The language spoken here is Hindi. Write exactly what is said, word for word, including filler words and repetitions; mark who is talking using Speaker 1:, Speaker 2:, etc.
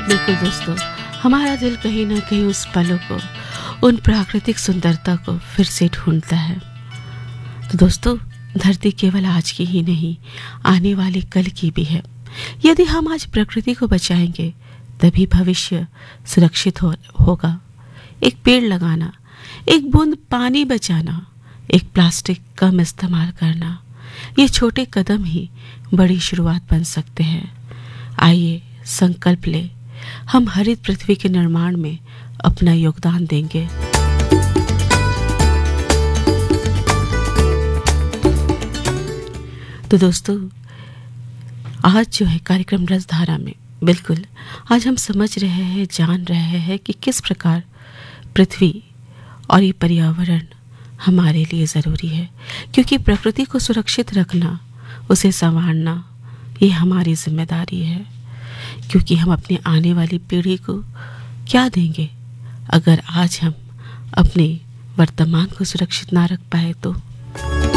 Speaker 1: बिल्कुल दोस्तों, हमारा दिल कहीं ना कहीं उस पलों को, उन प्राकृतिक सुंदरता को फिर से ढूंढता है। तो दोस्तों, धरती केवल आज की ही नहीं, आने वाले कल की भी है। यदि हम आज प्रकृति को बचाएंगे तभी भविष्य सुरक्षित हो, होगा। एक पेड़ लगाना, एक बूंद पानी बचाना, एक प्लास्टिक कम इस्तेमाल करना, ये छोटे कदम ही बड़ी शुरुआत बन सकते हैं। आइए संकल्प ले, हम हरित पृथ्वी के निर्माण में अपना योगदान देंगे। तो दोस्तों, आज जो है कार्यक्रम रसधारा में बिल्कुल आज हम समझ रहे हैं, जान रहे हैं कि किस प्रकार पृथ्वी और ये पर्यावरण हमारे लिए ज़रूरी है, क्योंकि प्रकृति को सुरक्षित रखना, उसे संवारना, ये हमारी जिम्मेदारी है। क्योंकि हम अपने आने वाली पीढ़ी को क्या देंगे अगर आज हम अपने वर्तमान को सुरक्षित ना रख पाए तो।